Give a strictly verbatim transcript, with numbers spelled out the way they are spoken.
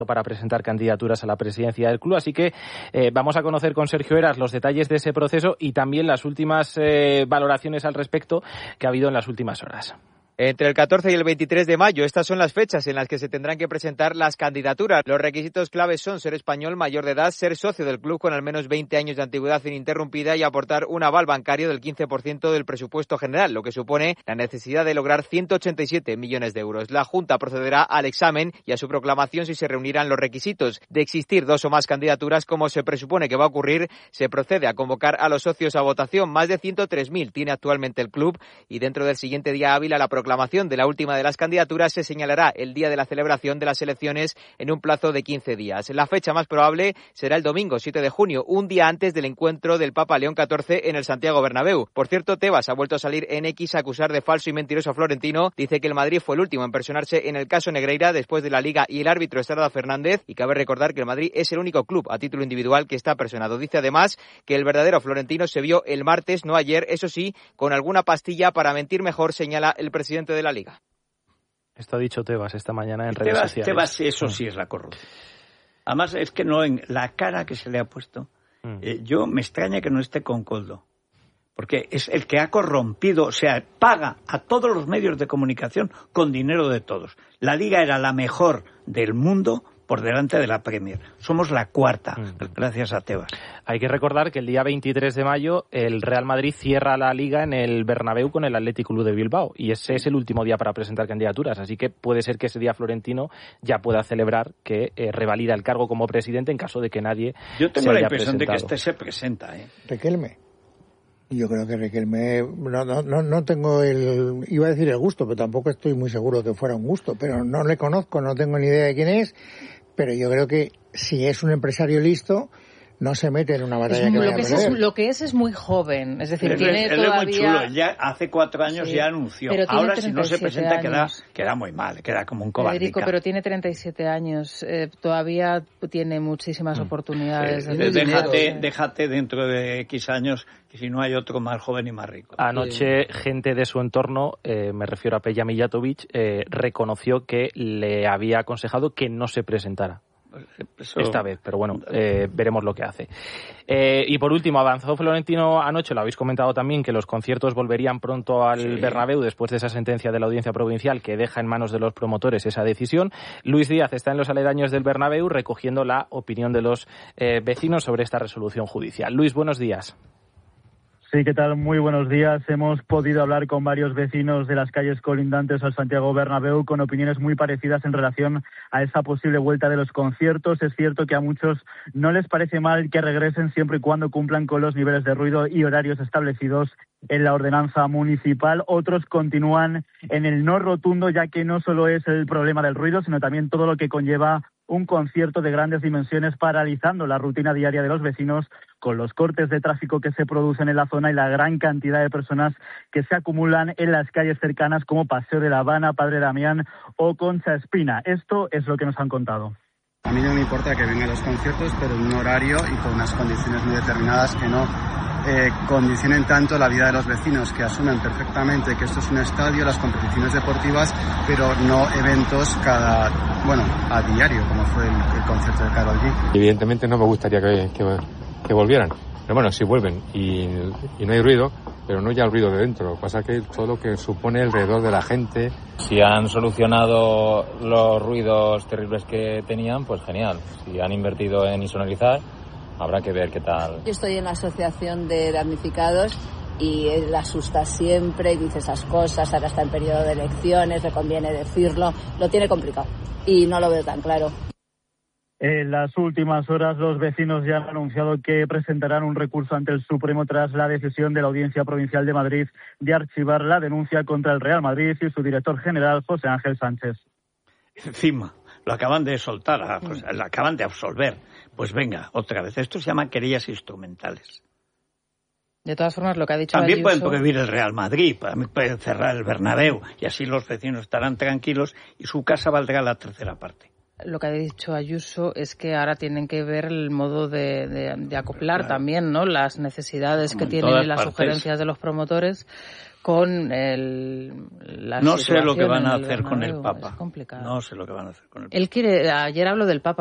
para presentar candidaturas a la presidencia del club, así que eh, vamos a conocer con Sergio Heras los detalles de ese proceso y también las últimas eh, valoraciones al respecto que ha habido en las últimas horas. Entre el catorce y el veintitrés de mayo, estas son las fechas en las que se tendrán que presentar las candidaturas. Los requisitos claves son ser español mayor de edad, ser socio del club con al menos veinte años de antigüedad ininterrumpida y aportar un aval bancario del quince por ciento del presupuesto general, lo que supone la necesidad de lograr ciento ochenta y siete millones de euros. La Junta procederá al examen y a su proclamación si se reunirán los requisitos. De existir dos o más candidaturas, como se presupone que va a ocurrir, se procede a convocar a los socios a votación. Más de ciento tres mil tiene actualmente el club y dentro del siguiente día hábil a la proclamación de la última de las candidaturas se señalará el día de la celebración de las elecciones en un plazo de quince días. La fecha más probable será el domingo siete de junio, un día antes del encuentro del Papa León catorce en el Santiago Bernabéu. Por cierto, Tebas ha vuelto a salir en X a acusar de falso y mentiroso a Florentino. Dice que el Madrid fue el último en personarse en el caso Negreira después de la Liga y el árbitro Estrada Fernández, y cabe recordar que el Madrid es el único club a título individual que está personado. Dice además que el verdadero Florentino se vio el martes, no ayer, eso sí, con alguna pastilla para mentir mejor, señala el presidente de la Liga. Esto ha dicho Tebas esta mañana en redes Tebas, sociales. Tebas, eso sí es la corrupción. Además, es que no, en la cara que se le ha puesto, mm. eh, yo me extraña que no esté con Koldo, porque es el que ha corrompido, o sea, paga a todos los medios de comunicación con dinero de todos. La Liga era la mejor del mundo por delante de la Premier. Somos la cuarta, mm. gracias a Tebas. Hay que recordar que el día veintitrés de mayo el Real Madrid cierra la Liga en el Bernabéu con el Athletic Club de Bilbao y ese es el último día para presentar candidaturas, así que puede ser que ese día Florentino ya pueda celebrar que eh, revalida el cargo como presidente en caso de que nadie Yo tengo se la haya impresión presentado. de que este se presenta, ¿eh? Riquelme. Yo creo que Riquelme, no, no, no, no tengo el, iba a decir el gusto, pero tampoco estoy muy seguro que fuera un gusto, pero no le conozco, no tengo ni idea de quién es. Pero yo creo que si es un empresario listo, no se mete en una batalla es, que lo, vaya que a es, perder. lo que es es muy joven, es decir, él, tiene él todavía... es muy chulo, ya hace cuatro años sí, ya anunció. Ahora si no se presenta queda, queda muy mal, queda como un cobardica. Federico, pero tiene treinta y siete años, eh, todavía tiene muchísimas mm. oportunidades. Eh, de déjate, déjate dentro de X años que si no hay otro más joven y más rico. Anoche, gente de su entorno, eh, me refiero a Peja Mijatovic, eh, reconoció que le había aconsejado que no se presentara. Eso... esta vez, pero bueno, eh, veremos lo que hace. Eh, y por último, avanzó Florentino anoche, lo habéis comentado también, que los conciertos volverían pronto al sí. Bernabéu después de esa sentencia de la Audiencia Provincial que deja en manos de los promotores esa decisión. Luis Díaz está en los aledaños del Bernabéu recogiendo la opinión de los eh, vecinos sobre esta resolución judicial. Luis, buenos días. Sí, ¿qué tal? Muy buenos días. Hemos podido hablar con varios vecinos de las calles colindantes al Santiago Bernabéu con opiniones muy parecidas en relación a esa posible vuelta de los conciertos. Es cierto que a muchos no les parece mal que regresen siempre y cuando cumplan con los niveles de ruido y horarios establecidos en la ordenanza municipal. Otros continúan en el no rotundo, ya que no solo es el problema del ruido, sino también todo lo que conlleva un concierto de grandes dimensiones, paralizando la rutina diaria de los vecinos con los cortes de tráfico que se producen en la zona y la gran cantidad de personas que se acumulan en las calles cercanas como Paseo de la Habana, Padre Damián o Concha Espina. Esto es lo que nos han contado. A mí no me importa que vengan los conciertos, pero en un horario y con unas condiciones muy determinadas que no eh, condicionen tanto la vida de los vecinos, que asumen perfectamente que esto es un estadio, las competiciones deportivas, pero no eventos cada, bueno, a diario, como fue el, el concierto de Karol G. Evidentemente no me gustaría que, que, que volvieran, pero bueno, si vuelven y, y no hay ruido, pero no ya el ruido de dentro, lo que pasa es que todo lo que supone alrededor de la gente. Si han solucionado los ruidos terribles que tenían, pues genial. Si han invertido en insonorizar, habrá que ver qué tal. Yo estoy en la asociación de damnificados y él asusta siempre y dice esas cosas, ahora está en periodo de elecciones, le conviene decirlo, lo tiene complicado y no lo veo tan claro. En las últimas horas, los vecinos ya han anunciado que presentarán un recurso ante el Supremo tras la decisión de la Audiencia Provincial de Madrid de archivar la denuncia contra el Real Madrid y su director general, José Ángel Sánchez. Encima, lo acaban de soltar, pues, lo acaban de absolver. Pues venga, otra vez. Esto se llama querellas instrumentales. De todas formas, lo que ha dicho También Ayuso... pueden prohibir el Real Madrid, pueden cerrar el Bernabéu y así los vecinos estarán tranquilos y su casa valdrá la tercera parte. Lo que ha dicho Ayuso es que ahora tienen que ver el modo de, de, de acoplar claro. también, ¿no? Las necesidades Como que tienen y las partes. sugerencias de los promotores con el, la No sé lo que van a hacer con el Papa. Es complicado. No sé lo que van a hacer con el Papa. Él quiere, ayer habló del Papa.